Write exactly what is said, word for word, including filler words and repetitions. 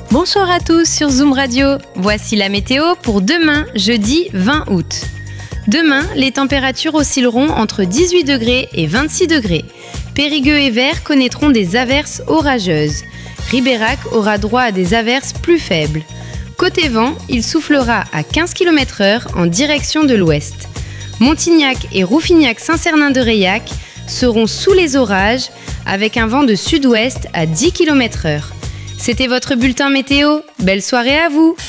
Bonsoir à tous sur Zoom Radio. Voici la météo pour demain, jeudi vingt août. Demain, les températures oscilleront entre dix-huit degrés et vingt-six degrés. Périgueux et Vers connaîtront des averses orageuses. Ribérac aura droit à des averses plus faibles. Côté vent, il soufflera à quinze kilomètres heure en direction de l'ouest. Montignac et Rouffignac-Saint-Cernin-de-Reilhac seront sous les orages avec un vent de sud-ouest à dix kilomètres heure. C'était votre bulletin météo. Belle soirée à vous!